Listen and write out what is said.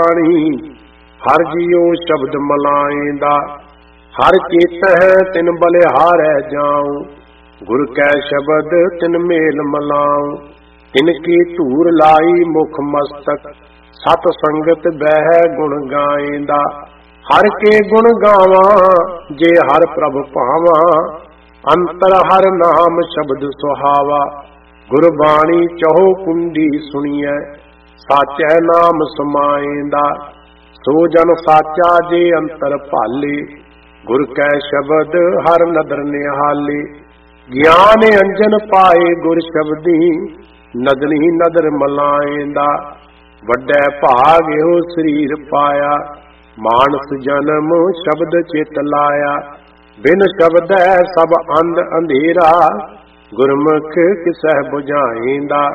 हर जियो शब्द मलाएंदा, हर चेत है तिन बलिहारै जाऊं, गुर कै शब्द तिन मेल मलाऊं। तिनकी धूर लाई मुख मस्तक, सत संगत बह गुण गाएंदा। हर के गुण गावा जे हर प्रभ पावा, अंतर हर नाम शब्द सुहावा। गुरबाणी चहो कुंडी सुनिए, साचै नाम समाएंदा। सो जन साचा जे अंतर भाले, गुर कै शब्द हर नदर निहाले। ज्ञान अंजन पाए गुर शब्दी, नदनी नदर मलाएंदा। वड्डे भाग एहो शरीर पाया, मानस जन्म शब्द चित लाया। बिन शब्द सब अंध अंधेरा, गुरमुख किसै बुझाएंदा।